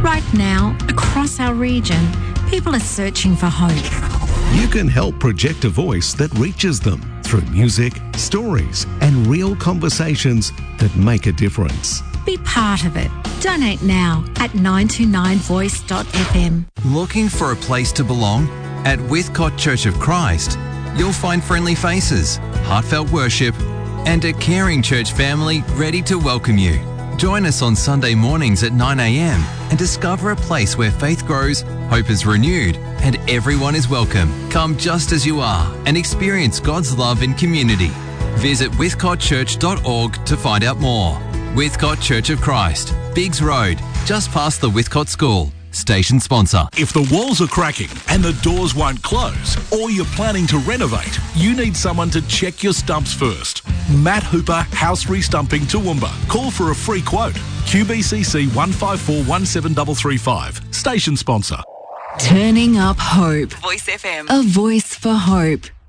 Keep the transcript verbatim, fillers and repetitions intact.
Right now, across our region, people are searching for hope. You can help project a voice that reaches them through music, stories, and real conversations that make a difference. Be part of it. Donate now at nine two nine voice dot f m. Looking for a place to belong? At Withcott Church of Christ, you'll find friendly faces, heartfelt worship, and a caring church family ready to welcome you. Join us on Sunday mornings at nine a m and discover a place where faith grows, hope is renewed, and everyone is welcome. Come just as you are and experience God's love in community. Visit withcott church dot org to find out more. Withcott Church of Christ, Biggs Road, just past the Withcott School. Station sponsor. If the walls are cracking and the doors won't close, or you're planning to renovate, you need someone to check your stumps first. Matt Hooper, House Restumping Toowoomba. Call for a free quote. Q B C C one five four one seven three three five. Station sponsor. Turning up hope. Voice F M. A voice for hope.